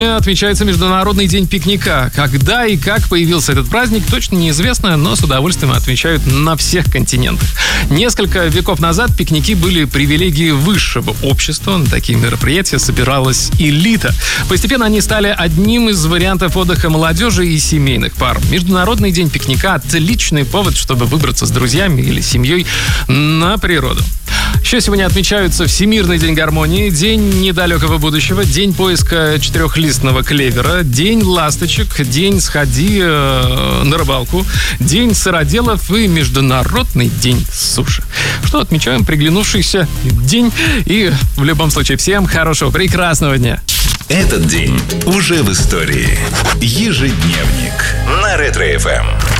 Отмечается Международный день пикника. Когда и как появился этот праздник, точно неизвестно, но с удовольствием отмечают на всех континентах. Несколько веков назад пикники были привилегией высшего общества. На такие мероприятия собиралась элита. Постепенно они стали одним из вариантов отдыха молодежи и семейных пар. Международный день пикника – отличный повод, чтобы выбраться с друзьями или семьей на природу. Еще сегодня отмечаются Всемирный день гармонии, День недалекого будущего, День поиска четырехлистного клевера, День ласточек, День сходи на рыбалку, День сыроделов и Международный день суши. Что отмечаем приглянувшийся день. И в любом случае всем хорошего, прекрасного дня. Этот день уже в истории. Ежедневник на Ретро-ФМ.